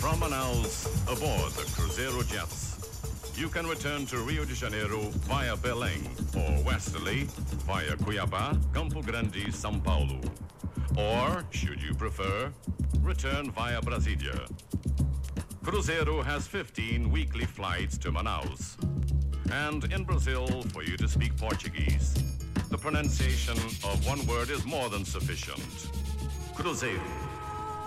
From Manaus, aboard the Cruzeiro jets, you can return to Rio de Janeiro via Belém, or westerly via Cuiabá, Campo Grande, São Paulo. Or, should you prefer, return via Brasília. Cruzeiro has 15 weekly flights to Manaus. And in Brazil, for you to speak Portuguese, the pronunciation of one word is more than sufficient. Cruzeiro.